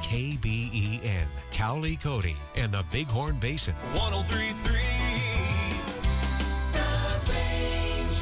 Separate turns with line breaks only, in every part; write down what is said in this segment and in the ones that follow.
KBEN, Cowley, Cody, and the Bighorn Basin.
103.3 The Range.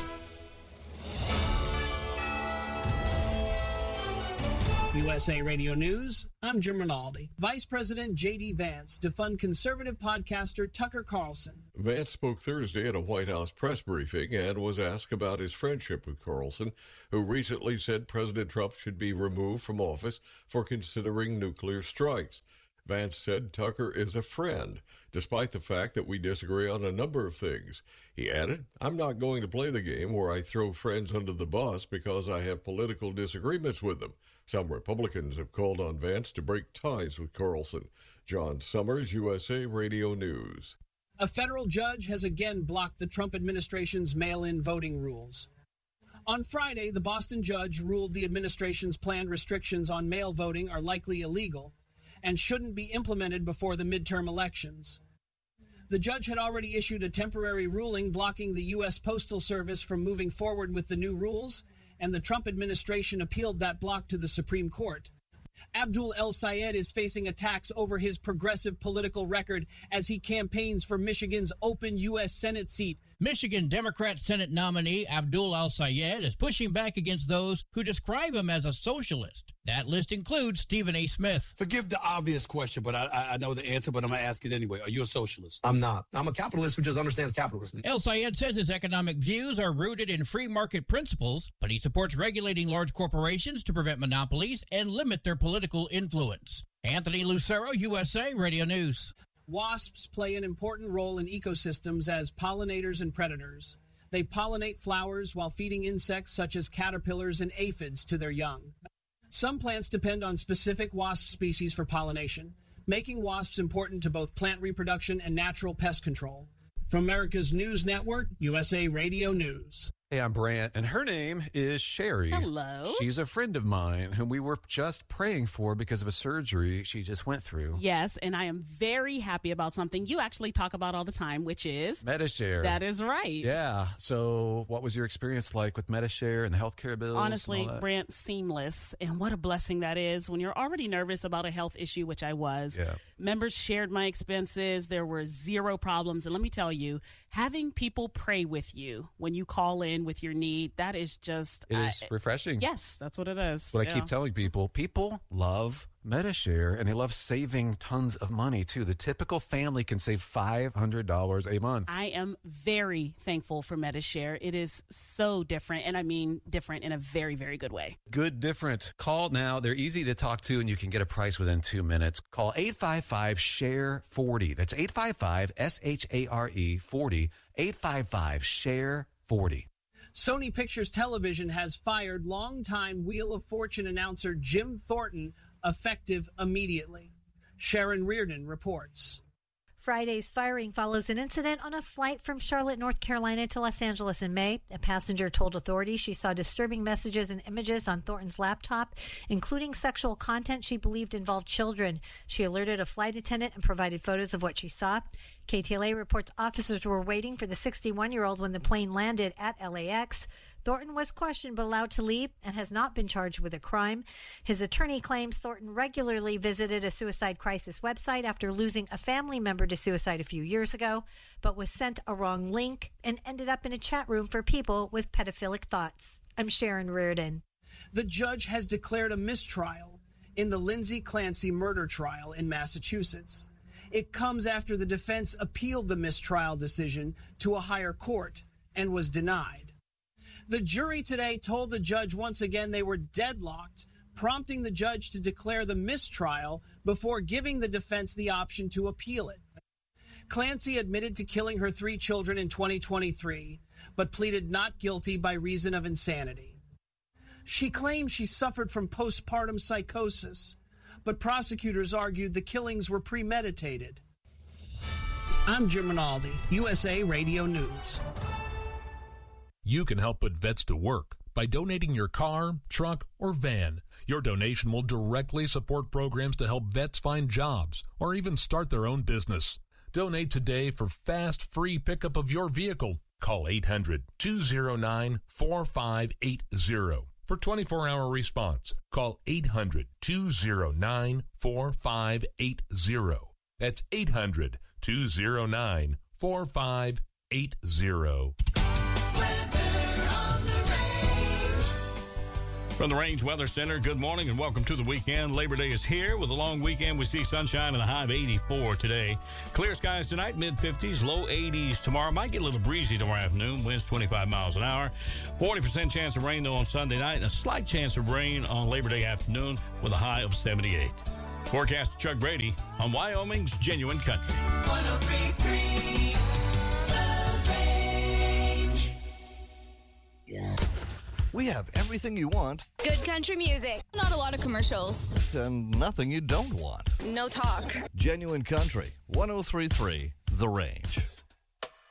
USA Radio News, I'm Jim Rinaldi. Vice President J.D. Vance to fund conservative podcaster Tucker Carlson.
Vance spoke Thursday at a White House press briefing and was asked about his friendship with Carlson, who recently said President Trump should be removed from office for considering nuclear strikes. Vance said Tucker is a friend, despite the fact that we disagree on a number of things. He added, "I'm not going to play the game where I throw friends under the bus because I have political disagreements with them." Some Republicans have called on Vance to break ties with Carlson. John Summers, USA Radio News.
A federal judge has again blocked the Trump administration's mail-in voting rules. On Friday, the Boston judge ruled the administration's planned restrictions on mail voting are likely illegal and shouldn't be implemented before the midterm elections. The judge had already issued a temporary ruling blocking the U.S. Postal Service from moving forward with the new rules, and the Trump administration appealed that block to the Supreme Court. Abdul El-Sayed is facing attacks over his progressive political record as he campaigns for Michigan's open U.S. Senate seat.
Michigan Democrat Senate nominee Abdul El-Sayed is pushing back against those who describe him as a socialist. That list includes Stephen A. Smith.
Forgive the obvious question, but I know the answer, but I'm going to ask it anyway. Are you a socialist?
I'm not. I'm a capitalist who just understands capitalism.
El-Sayed says his economic views are rooted in free market principles, but he supports regulating large corporations to prevent monopolies and limit their political influence. Anthony Lucero, USA Radio News.
Wasps play an important role in ecosystems as pollinators and predators. They pollinate flowers while feeding insects such as caterpillars and aphids to their young. Some plants depend on specific wasp species for pollination, making wasps important to both plant reproduction and natural pest control. From America's News Network, USA Radio News.
Hey, I'm Brant, and her name is Sherry.
Hello.
She's a friend of mine whom we were just praying for because of a surgery she just went through.
Yes, and I am very happy about something you actually talk about all the time, which is
Medi-Share.
That is right.
Yeah. So what was your experience like with Medi-Share and the healthcare bills?
Honestly, Brant, seamless. And what a blessing that is when you're already nervous about a health issue, which I was.
Yeah.
Members shared my expenses. There were zero problems. And let me tell you, having people pray with you when you call in with your need, that is just...
It is refreshing.
Yes, that's what it is.
What I keep telling people love Medi-Share, and they love saving tons of money, too. The typical family can save $500 a month.
I am very thankful for Medi-Share. It is so different, and I mean different in a very, very good way.
Good different. Call now. They're easy to talk to, and you can get a price within 2 minutes. Call 855-SHARE-40. That's 855-SHARE-40. 855-SHARE-40.
Sony Pictures Television has fired longtime Wheel of Fortune announcer Jim Thornton, effective immediately. Sharon Reardon reports.
Friday's firing follows an incident on a flight from Charlotte, North Carolina to Los Angeles in May. A passenger told authorities she saw disturbing messages and images on Thornton's laptop, including sexual content she believed involved children. She alerted a flight attendant and provided photos of what she saw. KTLA reports officers were waiting for the 61-year-old when the plane landed at LAX. Thornton was questioned but allowed to leave and has not been charged with a crime. His attorney claims Thornton regularly visited a suicide crisis website after losing a family member to suicide a few years ago, but was sent a wrong link and ended up in a chat room for people with pedophilic thoughts. I'm Sharon Reardon.
The judge has declared a mistrial in the Lindsay Clancy murder trial in Massachusetts. It comes after the defense appealed the mistrial decision to a higher court and was denied. The jury today told the judge once again they were deadlocked, prompting the judge to declare the mistrial before giving the defense the option to appeal it. Clancy admitted to killing her 3 children in 2023, but pleaded not guilty by reason of insanity. She claimed she suffered from postpartum psychosis, but prosecutors argued the killings were premeditated. I'm Jim Rinaldi, USA Radio News.
You can help put vets to work by donating your car, truck, or van. Your donation will directly support programs to help vets find jobs or even start their own business. Donate today for fast, free pickup of your vehicle. Call 800-209-4580. For 24-hour response, call 800-209-4580. That's 800-209-4580.
From the Range Weather Center, good morning and welcome to the weekend. Labor Day is here. With a long weekend, we see sunshine and a high of 84 today. Clear skies tonight, mid-50s, low 80s tomorrow. Might get a little breezy tomorrow afternoon, winds 25 miles an hour. 40% chance of rain, though, on Sunday night, and a slight chance of rain on Labor Day afternoon with a high of 78. Forecast Chuck Brady on Wyoming's Genuine Country.
103.3 The Range.
We have everything you want.
Good country music. Not a lot of commercials.
And nothing you don't want.
No talk.
Genuine Country, 103.3 The Range.